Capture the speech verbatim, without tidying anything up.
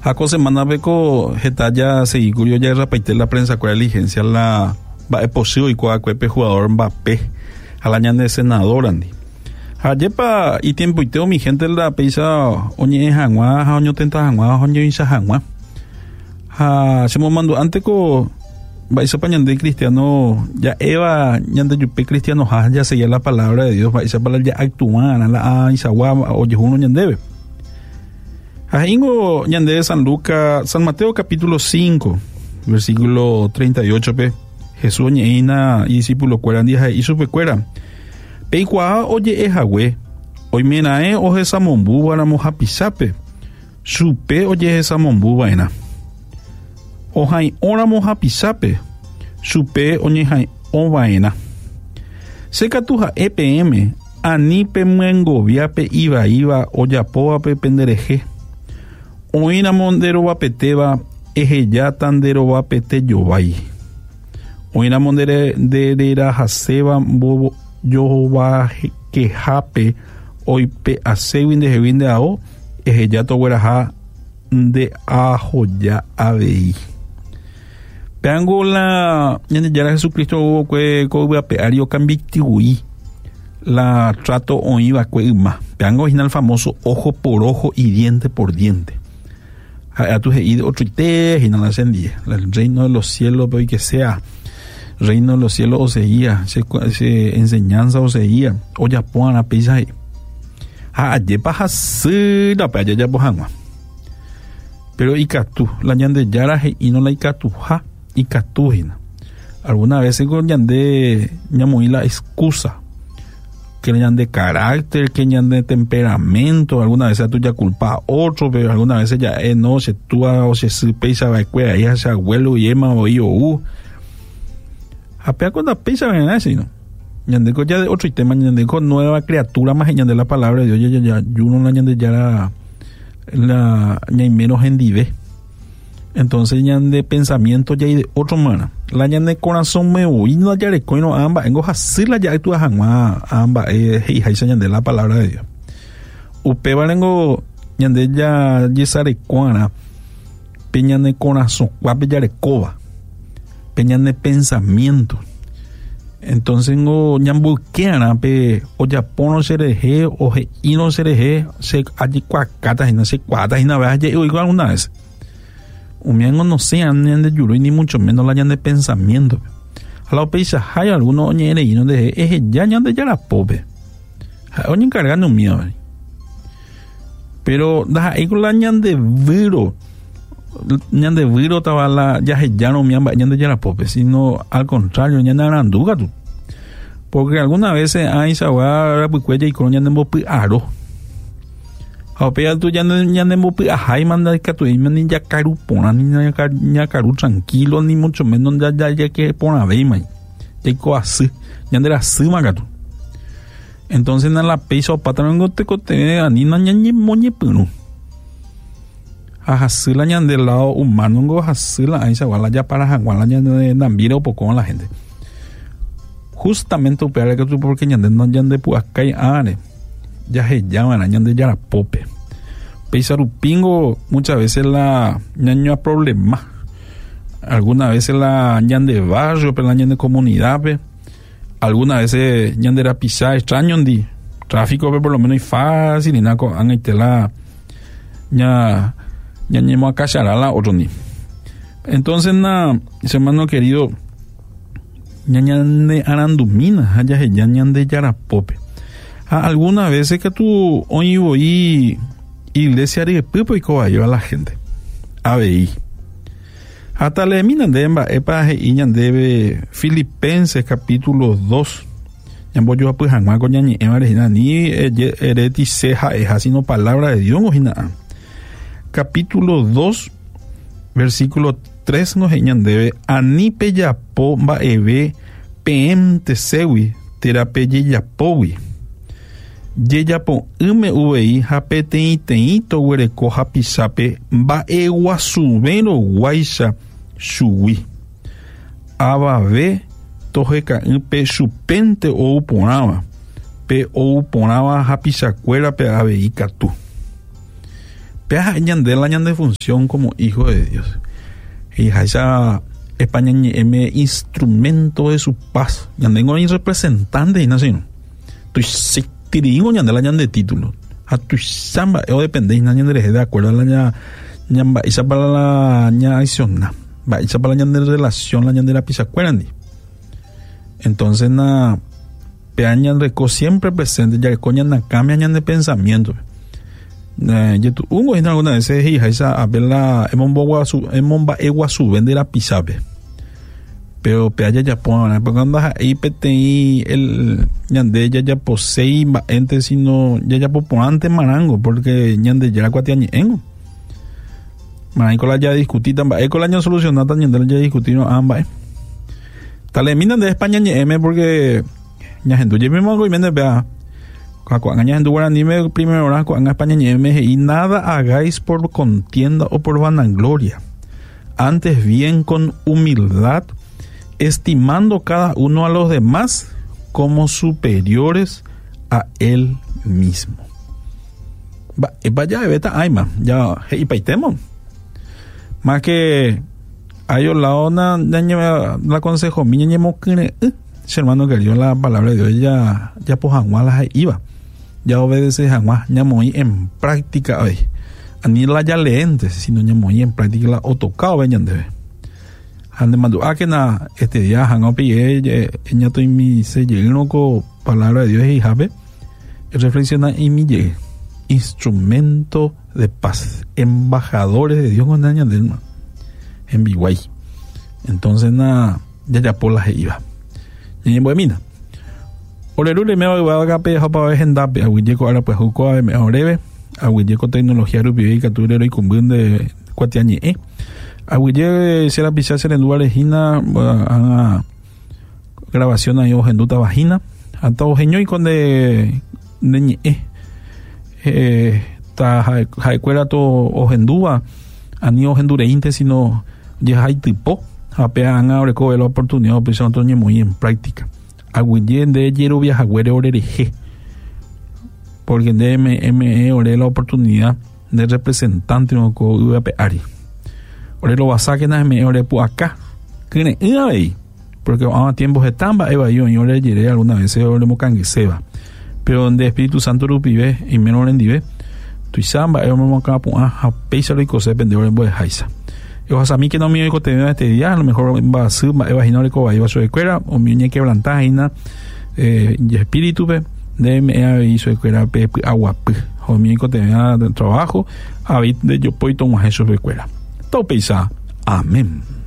Jaco semana beco getalla seguí curio ya repaité la prensa con la diligencia la va es posible y cual cuepe jugador Mbappé a la ñande senador andi. Ayepa y tiempo y teo mi gente la peisa oñe jangua oño tenta jangua oño insa jangua. Ha se mo mando antes co va isa pañande cristiano ya eva ñande yupe cristiano ja ya seguía la palabra de Dios va isa para ya actuar la isa gua oye uno ñandebe. Ahingo ñande San Lucas, San Mateo capítulo cinco, versículo treinta y ocho pe. Jesús ñeina y discípulo cueran dija y supe cuera. Pe cuá oye ejagüe. Hoy menae oje samombu para moja pisape. Supe oye esa mombu vaina. Ojai ora moja pisape. Supe oye jai o vaina. Seca tuja E P M. Anipe muengoviape iba iba oyapoa pe pendereje. Oina mondero vapeteba eje ya tandero vapete yovai. Oina mondere de de ra haseba bobo yova que jape hoy pe asewin de jevin de ao eje ya to gueraja de ajo ya abei. Peango la ñande ya Jesucristo que ko vapeario cambictigui la trato oiva cuema. Peango original el famoso ojo por ojo y diente por diente. A tu he otro te y no la encendía. El reino de los cielos, pero que sea reino de los cielos o seguía, se, se enseñanza o seguía. O ya pongan a pisa ahí. Ah, ya pasa sí, la playa ya pojangua. Pero y catu, la ñande yaraje y no la icatu ja y catujina. Alguna vez con ñande ñamuí la excusa. Que le de carácter, que le de temperamento, alguna vez tú ya culpa a otro, pero alguna vez ya eh, no se tú o se pesa va cuera y ese abuelo y ema o yo u apea con la pesa ven así no ñande con ya de otro tema ñande con nueva criatura más ñande la palabra de Dios ya ya yo no la ñande ya la la ñay menos endive. Entonces ñande pensamiento ya y de otro mana la ñande corazón me oí no ya le coino amba engo así la ya tú ajangua amba eh y haisa ñande la palabra de Dios upe valengo ñande ya yesare cuana peñane corazón guape ya le coba peñane pensamiento. Entonces ngo ñambuqueana pe o ya pono sereje o je y no sereje se allí cuacata y no se cuata y na vez ya igual alguna vez un miengo no sean ni de yuro ni mucho menos la ñan de pensamiento. A la peisa hay algunos oñere y no de eje ya ñan de ya la pobre. Oñe encargando un mío. Pero da ahí con la ñan de viro. Ñan de viro estaba la ya ya no miamba ñan de ya la pobre, sino al contrario ñan de aranduga tú. Porque algunas veces hay sawa pues cuella y con ñan de mopi aro. Apea tu ya ya ne mopi ajai manda que tu ni ya caru pona ni ya ya caru tranquilo ni mucho menos ya ya ya que pona ve mai ya co así ya de la suma gato. Entonces na la peisa o patrón gote cote ani na ñi moñe puno ajá la ñan del lado humano go hasila ahí se wala ya para jangwala ñan de nambira o poco con la gente justamente opera que tú porque ñan de no ñan de puacay are ya se llaman ñan de ya la pope peisarupingo muchas veces la ñaño a problema algunas veces la ñan de barrio pero la ñan de comunidad pe algunas veces ñan de la pisa extraño di tráfico pe por lo menos es fácil y nada han hecho la ña ñañemo a cacharala otro ni entonces na hermano querido ñan de arandumina allá se ñan de yarapope. Algunas veces que tú hoy voy iglesia de pipo y cobayo a la gente a ver hasta le minan de emba epa y ñan debe Filipenses capítulo dos ñan voy yo a pues hangma con ñan ema regina ni ereti ceja es así no palabra de Dios ojina capítulo dos versículo tres nos ñan debe anipe yapo ba ebe pm tesewi terapeye yapowi yeyapo ume uvei hapetei teito guereko hapisape mba'e guasuvero guaicha chugui avave toheka'y pe chupénte ou porãva pe ou porãva hapichakuéra pe avei katu Pea ñande la ñande función como hijo de Dios. Y esa España M instrumento de su paz. Ñande no hay representante y nací no. Tu se tiringo ñande la ñande título. A tu samba o depende y ñande de acuerdo a la ña ñamba esa para la ña acción. Va esa para la ñande relación la ñande la pisa cuerandi. Entonces na pea ñande co siempre presente ya coña na cambia ñande pensamiento. Eh, yo tu ungo en alguna vez es hija esa a ver la en bomba su en bomba egua su vende la pisabe pero pe allá ya pone porque cuando ahí peti el ñande ya ya posee ente sino ya ya popo antes marango porque ñande ya la cuatiañe en marango la ya discutí tamba eco la año solucionada ñande ya discutir ambas tal minan de España ñe m porque ña gente yo mismo y vende vea primero hora en España y nada hagáis por contienda o por vanagloria, antes bien con humildad, estimando cada uno a los demás como superiores a él mismo. Vaya beta aima ya y paitemos más que hay la ona la consejo mi ñemo que hermano que dio la palabra de Dios ya ya pues la iba ya obedece jamás ñamoy en práctica hoy ani la ya leente sino ñamoy en práctica la otocao veñan de ande mando a que na este día han opi ella ella to mi se lleno co palabra de Dios y jabe reflexiona y mi llegue instrumento de paz embajadores de Dios con daña del en Biguay entonces na ya ya por la iba y en mina Orerule me va a gape para ver en dape a Willeco ahora pues juco a mejorebe a Willeco tecnología rupibe capturero y cumbun de cuatiañe eh a Wille se la pisar se le lugar regina a grabación ahí ojenduta vagina a todo genio y con de de eh eh ta jaecuera to ojendúa a ni ojendureinte sino ya hay tipo a pean ahora co la oportunidad pues son toñe muy en práctica Agüillén de Yero Viajagüere Orereje porque de M M E ore la oportunidad de representante no co U A P Ari ore lo basa que na me ore pu acá que ne ahí porque a tiempos de tamba eva yo yo le diré alguna vez ore mo cangueseba pero donde Espíritu Santo rupibe y menos rendive tu samba ore mo acá pu a peisa lo cose pende ore bo haisa yo a mí que no me dijo te este día a lo mejor va a ser va a no le coba iba su escuela o mi ñe quebrantada eh y espíritu pe de me hizo escuela pe agua pe o mi co te trabajo a de yo poito mo Jesús escuela todo peisa amén.